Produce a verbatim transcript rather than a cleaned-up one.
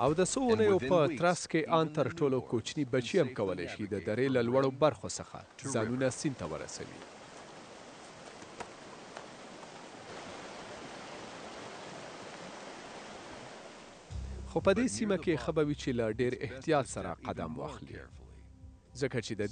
او د څو اونیو په ترڅ کې ان تر ټولو کوچني بچي هم کولی شي د درې له لوړو برخو څخه ځانونه سیند ته ورسوي. خو په دې سیمه کې ښه به وي چې له ډېر احتیاط سره قدم واخلي، ځکه چې د